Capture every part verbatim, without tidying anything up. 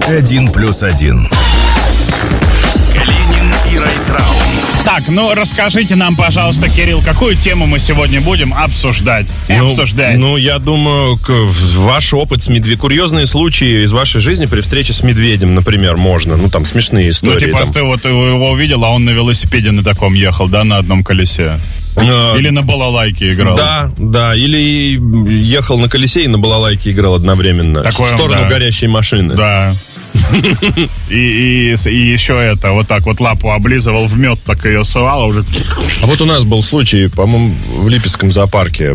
Один плюс один. Калинин и Райтрау. Так, ну расскажите нам, пожалуйста, Кирилл, какую тему мы сегодня будем обсуждать? Ну, обсуждать. ну, я думаю, к- ваш опыт с медведем, курьезные случаи из вашей жизни при встрече с медведем, например, можно. Ну, там, смешные истории. Ну, типа, там. ты вот его увидел, а он на велосипеде на таком ехал, да, на одном колесе. А, Или на балалайке играл. Да, да. Или ехал на колесе и на балалайке играл одновременно. Такое, в сторону да. горящей машины. Да. И, и, и еще это, вот так вот лапу облизывал, в мед так ее сувало уже. А вот у нас был случай, по-моему, в Липецком зоопарке.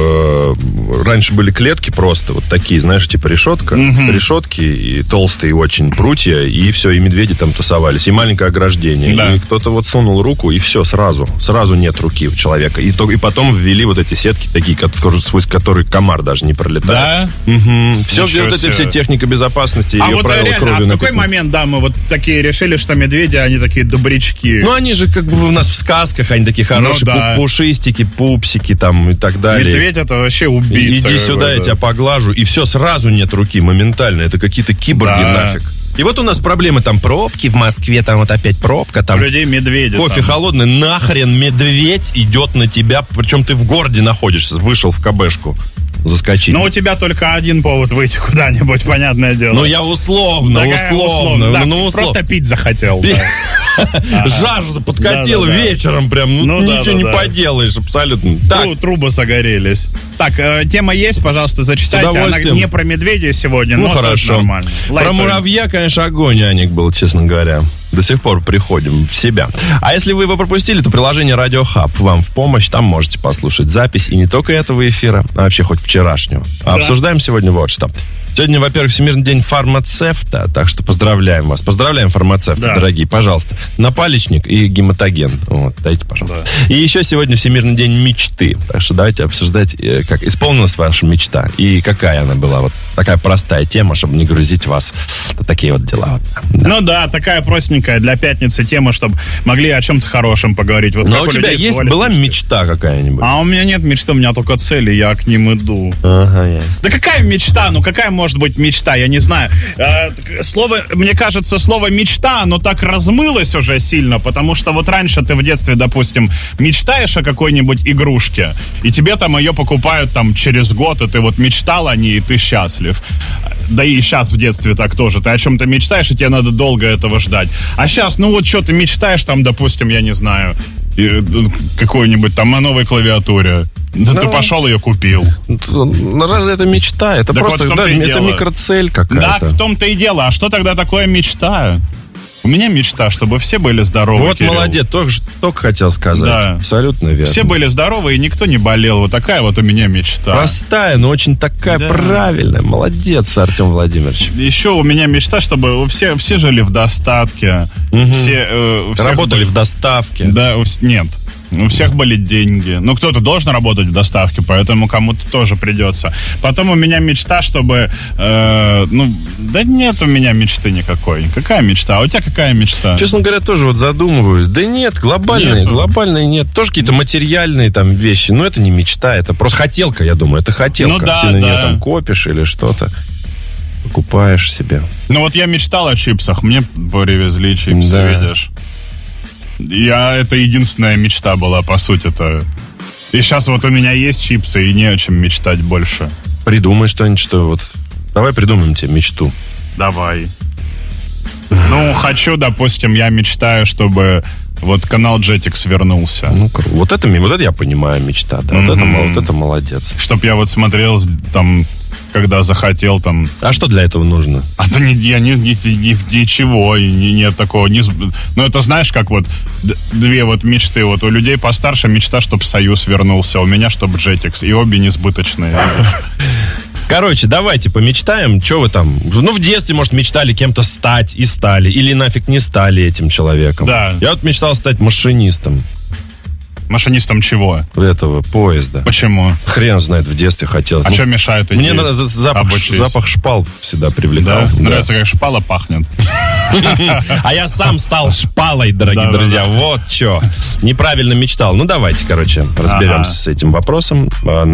Э, Раньше были клетки просто, вот такие, знаешь, типа решетка. Решетки и толстые очень прутья, и все, и медведи там тусовались. И маленькое ограждение. Да. И кто-то вот сунул руку, и все, сразу. Сразу нет руки у человека. И, то, и потом ввели вот эти сетки такие, как- сквозь которые комар даже не пролетает. Да? Мгм. Все, Ничего вот эти себе. все техника безопасности, А ее вот правила реально, а кровью в какой написаны. момент, да, мы вот такие решили, что медведи, они такие добрячки? Ну, они же как бы у нас в сказках, они такие хорошие, Ну, да. пу- пушистики, пупсики там и так далее. Медведь это вообще убийца. Иди сюда, я какой-то. тебя поглажу, и все, сразу нет руки, моментально. Это какие-то киборги Да. нафиг. И вот у нас проблемы, там пробки в Москве, там вот опять пробка, У там людей медведи. кофе там. холодный, нахрен медведь идет на тебя, причем ты в городе находишься, вышел в КБшку заскочить. Ну, у тебя только один повод выйти куда-нибудь, понятное дело. Ну, я условно, Такая условно. да, ну, условно. просто пить захотел. Пи- да. Жажда подкатила Да-да-да. вечером прям, ну, Ну, ничего не да-да-да. поделаешь, абсолютно. Так, Тру- Трубы загорелись. Так, э, тема есть, пожалуйста, зачитайте. С Она удовольствием. не про медведя сегодня, ну но тоже хорошо. нормально. Про Лайтовенько. муравья, конечно, огонь, Аник, был, честно говоря. До сих пор приходим в себя. А если вы его пропустили, то приложение Radio Hub вам в помощь. Там можете послушать запись и не только этого эфира, а вообще хоть вчерашнего. А обсуждаем сегодня вот что. Сегодня, во-первых, Всемирный день фармацевта, так что поздравляем вас. Поздравляем фармацевты, Да. дорогие. Пожалуйста, напалечник и гематоген. Вот, дайте, пожалуйста. И еще сегодня Всемирный день мечты. Так что давайте обсуждать, э, как исполнилась ваша мечта и какая она была. Вот такая простая тема, чтобы не грузить вас на такие вот дела. Вот. Да. Ну да, такая простенькая для пятницы тема, чтобы могли о чем-то хорошем поговорить. Вот Ну, а как у тебя людей есть, сбывались была мечты. мечта какая-нибудь? А у меня нет мечты, у меня только цели, я к ним иду. Ага, я. Да какая мечта? Ну какая может быть мечта? Я не знаю. Э, так, слово, мне кажется, слово мечта, оно так размылось уже сильно, потому что вот раньше ты в детстве, допустим, мечтаешь о какой-нибудь игрушке, и тебе там ее покупают там через год, и ты вот мечтал о ней, и ты счастлив. Да и сейчас в детстве так тоже. Ты о чем-то мечтаешь, и тебе надо долго этого ждать. А сейчас, ну вот что ты мечтаешь там, допустим, я не знаю, и, э, какой-нибудь там о новой клавиатуре. Да ты пошел ее купил. Ну, разве это мечта? Это Так просто вот в том-то да, и это дело. микроцель Да, какая-то. в том-то и дело. А что тогда такое мечта? У меня мечта, чтобы все были здоровы. Вот Кирилл. молодец, только, ж- только хотел сказать. Да. Абсолютно верно. Все были здоровы, и никто не болел. Вот такая вот у меня мечта. Простая, но очень такая Да. правильная. Молодец, Артем Владимирович. Еще у меня мечта, чтобы все, все жили в достатке. Все, э, у всех Работали были- в доставке. Да, у вс- нет. У всех были деньги. Ну, кто-то должен работать в доставке, поэтому кому-то тоже придется. Потом у меня мечта, чтобы... э, ну, да нет у меня мечты никакой. Какая мечта? А у тебя какая мечта? Честно говоря, тоже вот задумываюсь. Да нет, глобальные, Нету. глобальные нет. Тоже какие-то материальные там вещи. Но это не мечта, это просто хотелка, я думаю. Это хотелка. Ну да, Ты на нее да. там копишь или что-то. Покупаешь себе. Ну, вот я мечтал о чипсах. Мне привезли чипсы, Да. видишь. Я, это единственная мечта была, по сути-то. И сейчас вот у меня есть чипсы, и не о чем мечтать больше. Придумай что-нибудь, что вот... Давай придумаем тебе мечту. Давай. Ну, хочу, допустим, я мечтаю, чтобы вот канал Jetix вернулся. Ну, кру- вот это, ми- вот это я понимаю, мечта, да. Вот, это, мо- вот это молодец. Чтоб я вот смотрел с- там, когда захотел там. А что для этого нужно? А то не, я ни, ни- ни- ничего, и ни- нет такого. Не, сб- ну, это знаешь, как вот д- две вот мечты. Вот у людей постарше мечта, чтобы Союз вернулся, а у меня, чтобы Jetix. И обе несбыточные. Короче, давайте помечтаем, что вы там... Ну, в детстве, может, мечтали кем-то стать и стали. Или нафиг не стали этим человеком. Да. Я вот мечтал стать машинистом Машинистом чего? этого поезда. Почему? Хрен знает, в детстве хотелось. А Ну, что мешает идти? мне нравится запах, обучись? запах шпал всегда привлекал. Да? Да. Нравится, как шпала пахнет. А я сам стал шпалой, дорогие Да-да-да. друзья. Вот что. Неправильно мечтал. Ну, давайте, короче, разберемся Ага. с этим вопросом. А,